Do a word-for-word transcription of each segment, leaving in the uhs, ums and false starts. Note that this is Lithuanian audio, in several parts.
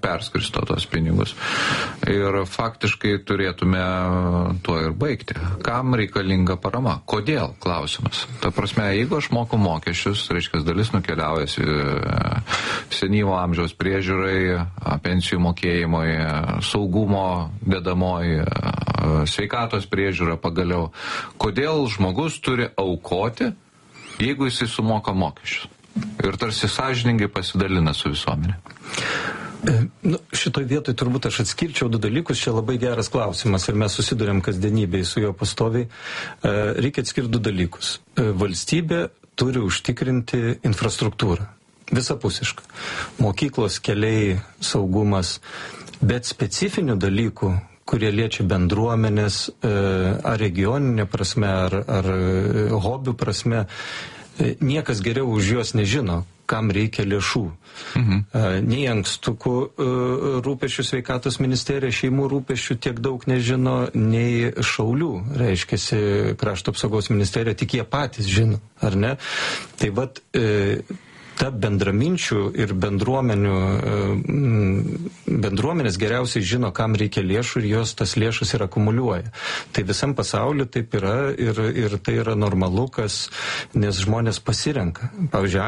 perskirsto tos pinigus. Ir faktiškai turėtume tuo ir baigti. Kam reikalinga parama? Kodėl? Klausimas. Ta prasme, jeigu aš moku mokesčius, reiškia, dalis nukeliauja senyvo amžiaus priežiūrai, pensijų mokėjimui, saugumo dedamoji, sveikatos priežiūra pagaliau. Kodėl žmogus turi aukoti, jeigu jisai sumoka mokesčius? Ir tarsi sąžiningai pasidalina su visuomenė. Nu, šitoj vietoj turbūt aš atskirčiau du dalykus, čia labai geras klausimas ir mes susidurėm kasdienybėje su jo pastoviai. Reikia atskirti du dalykus. Valstybė turi užtikrinti infrastruktūrą, visapusišką. Mokyklos, keliai, saugumas, bet specifinių dalykų, kurie liečia bendruomenės, ar regioninė prasme, ar, ar hobių prasme, niekas geriau už juos nežino, kam reikia lėšų. Mhm. Nei ankstukų rūpesčių sveikatos ministerija, šeimų rūpesčių tiek daug nežino, nei šaulių, reiškiasi, krašto apsaugos ministerija, tik jie patys žino, ar ne? Tai vat, ta bendraminčių ir bendruomenių, bendruomenės geriausiai žino, kam reikia lėšų ir jos tas lėšas ir akumuliuoja. Tai visam pasauliu taip yra ir, ir tai yra normalu, kas, nes žmonės pasirenka. Pavyzdžiui,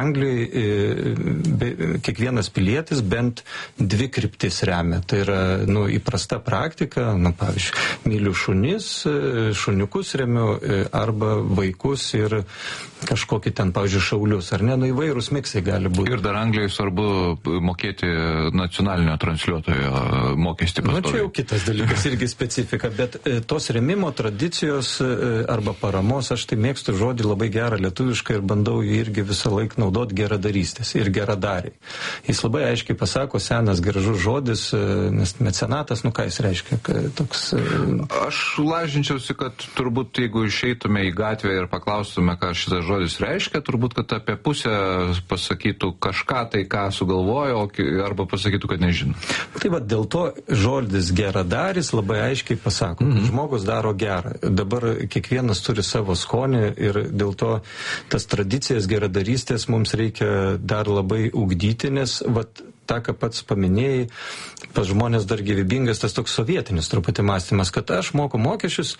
Anglijoje kiekvienas pilietis bent dvi kryptis remia. Tai yra nu, įprasta praktika, nu, pavyzdžiui, myliu šunis, šuniukus remiu arba vaikus ir kažkokį ten, pavyzdžiui, šaulius, ar ne, nu įvairūs miksai gali būti. Ir dar Anglijoje svarbu mokėti nacionalinio transliuotojo mokestį pastoviai. Na, čia jau kitas dalykas, irgi specifika, bet e, tos remimo tradicijos e, arba paramos, aš tai mėgstu žodį labai gerą lietuviškai ir bandau jį irgi visą laiką naudoti geradarystės ir geradariai. Jis labai aiškiai pasako, senas gražus žodis, e, nes mecenatas, nu ką jis reiškia, toks... E... Aš lažinčiausi, kad turbūt jeigu išeitume į gatvę ir paklaustume, ką šitas žodis reiškia, turbūt, kad apie pusę pasakytų kažką tai, ką sugalvojo, arba pasakytų, kad nežino. Tai va, dėl to žodis geradaris labai aiškiai pasako, kad mm-hmm. žmogus daro gerą. Dabar kiekvienas turi savo skonį ir dėl to tas tradicijas geradarystės mums reikia dar labai ugdyti, nes vat, tą, ką pats paminėjai, pas žmonės dar gyvybingas tas toks sovietinis truputį mąstymas, kad aš moku mokesčius,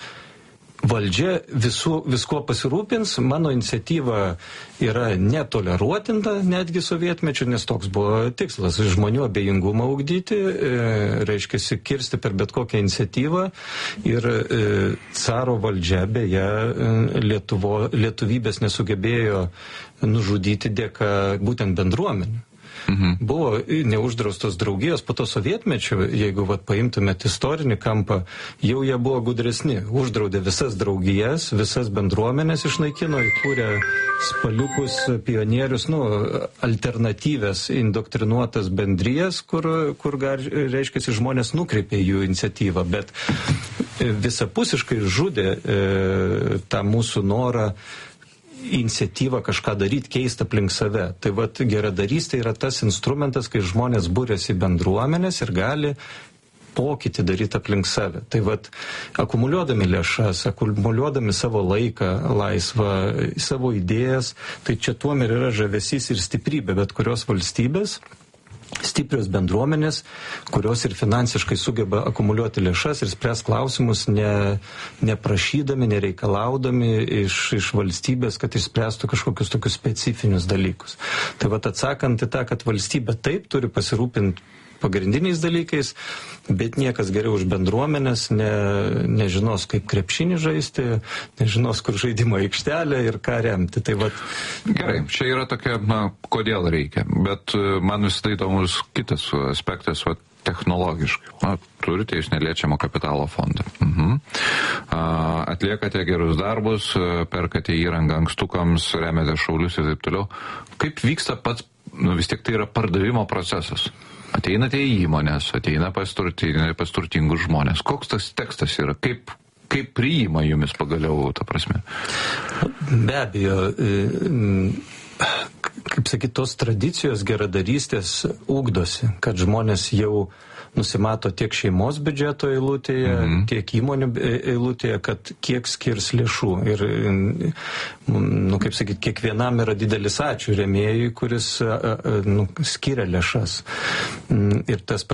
valdžia visų, visko pasirūpins, mano iniciatyva yra netoleruotinta netgi sovietmečiu, nes toks buvo tikslas žmonių abejingumą ugdyti, e, reiškia, kirsti per bet kokią iniciatyvą ir e, caro valdžia beje Lietuvo, lietuvybės nesugebėjo nužudyti dėka būtent bendruomenių. Mhm. Buvo neuždraustos draugijos, po to sovietmečiu, jeigu vat, paimtumėt istorinį kampą, jau jie buvo gudresni. Uždraudė visas draugijas, visas bendruomenės išnaikino, įkūrė spaliukus, pionierius, nu, alternatyvės, indoktrinuotas bendrijas, kur, kur gar, reiškia, žmonės nukreipė jų iniciatyvą, bet visapusiškai žudė e, tą mūsų norą iniciatyvą kažką daryti, keisti aplink save. Tai vat geradarystė yra tas instrumentas, kai žmonės būrėsi bendruomenės ir gali pokytį daryti aplink save. Tai vat akumuliuodami lėšas, akumuliuodami savo laiką laisvą, savo idėjas, tai čia tuom ir yra žavesys ir stiprybė, bet kurios valstybės, stiprios bendruomenės, kurios ir finansiškai sugeba akumuliuoti lėšas ir spręs klausimus ne, neprašydami, nereikalaudami iš, iš valstybės, kad išspręstų kažkokius tokius specifinius dalykus. Tai vat atsakant į tą, kad valstybė taip turi pasirūpinti pagrindiniais dalykais, bet niekas geriau už bendruomenės ne, nežinos, kaip krepšinį žaisti, nežinos, kur žaidimo aikštelė ir ką remti. Tai vat... Gerai, čia yra tokia, na, kodėl reikia, bet man visada įdomus kitas aspektas, vat, technologiškai. Na, turite jūs neliečiamo kapitalo fondą. Mhm. Atliekate gerus darbus, perkate įrangą ankstukams, remiate šaulius ir taip toliau. Kaip vyksta pats, nu, vis tiek tai yra pardavimo procesas. Ateinate į įmonės, ateina pas, turtingi, pas turtingus žmonės. Koks tas tekstas yra? Kaip, kaip priima jumis pagaliau, ta prasme? Be abejo, kaip sakyt, tos tradicijos geradarystės ūgdosi, kad žmonės jau nusimato tiek šeimos biudžeto eilutėje, mm-hmm. tiek įmonių eilutėje, kad kiek skirs lėšų. Ir, nu, kaip sakyt, kiekvienam yra didelis ačiū rėmėjui, kuris nu, skiria lėšas. Ir tas